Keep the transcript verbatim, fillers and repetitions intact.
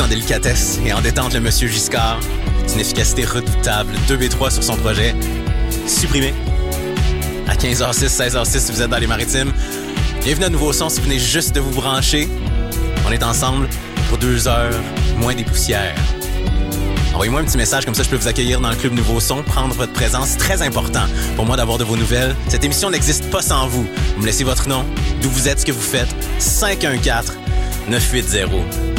en délicatesse et en détente le monsieur Giscard, d'une efficacité redoutable, deux B trois sur son projet, supprimé. À quinze heures six, seize heures six si vous êtes dans les maritimes. Bienvenue à Nouveau Son si vous venez juste de vous brancher. On est ensemble pour deux heures, moins des poussières. Envoyez-moi un petit message, comme ça je peux vous accueillir dans le club Nouveau Son, prendre votre présence. C'est très important pour moi d'avoir de vos nouvelles. Cette émission n'existe pas sans vous. Vous me laissez votre nom, d'où vous êtes, ce que vous faites. cinq un quatre neuf huit zéro